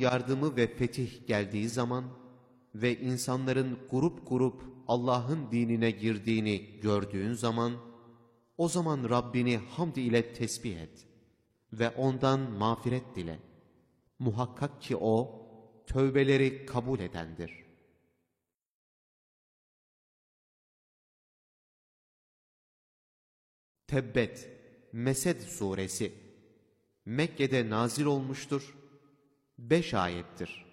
yardımı ve fetih geldiği zaman ve insanların grup grup Allah'ın dinine girdiğini gördüğün zaman, o zaman Rabbini hamd ile tesbih et ve ondan mağfiret dile. Muhakkak ki o, tövbeleri kabul edendir. Tebbet, Mesed suresi Mekke'de nazil olmuştur. 5 ayettir.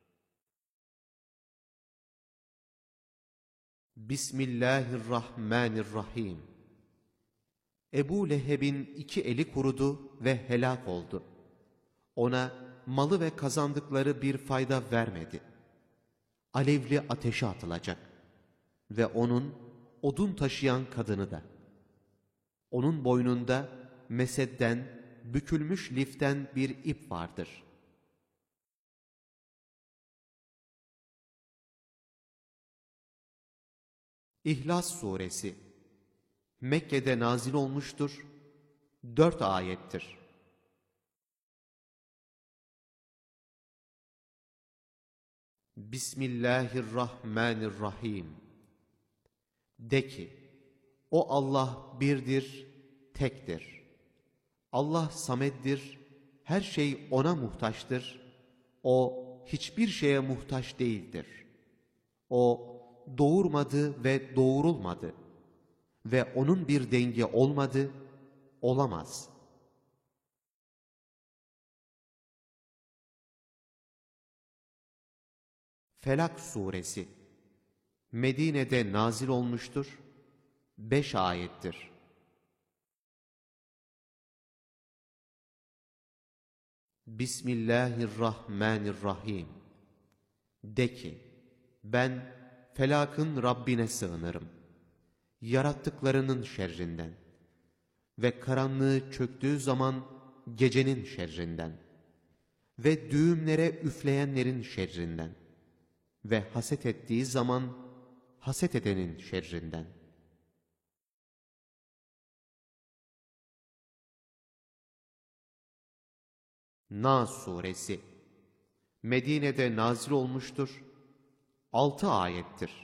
Bismillahirrahmanirrahim. Ebu Leheb'in 2 eli kurudu ve helak oldu. Ona malı ve kazandıkları bir fayda vermedi. Alevli ateşe atılacak ve onun odun taşıyan kadını da. Onun boynunda mesedden, bükülmüş liften bir ip vardır. İhlas suresi Mekke'de nazil olmuştur. 4 ayettir. Bismillahirrahmanirrahim. De ki, o Allah birdir, tektir. Allah sameddir, her şey ona muhtaçtır. O hiçbir şeye muhtaç değildir. O doğurmadı ve doğurulmadı ve onun bir dengi olmadı, olamaz. Felak suresi Medine'de nazil olmuştur. 5 ayettir. Bismillahirrahmanirrahim. De ki, ben Felak'ın Rabbine sığınırım. Yarattıklarının şerrinden ve karanlığı çöktüğü zaman gecenin şerrinden ve düğümlere üfleyenlerin şerrinden ve haset ettiği zaman haset edenin şerrinden. Nas suresi Medine'de nazil olmuştur. 6 ayettir.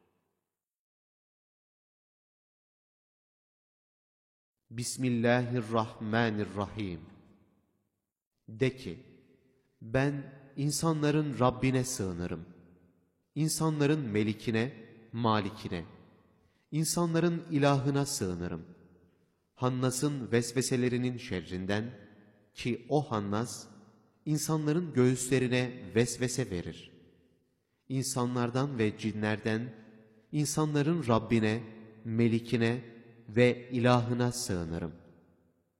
Bismillahirrahmanirrahim. De ki, ben insanların Rabbine sığınırım. İnsanların melikine, malikine, insanların ilahına sığınırım. Hannas'ın vesveselerinin şerrinden ki o Hannas, insanların göğüslerine vesvese verir. İnsanlardan ve cinlerden, insanların Rabbine, melikine ve ilahına sığınırım.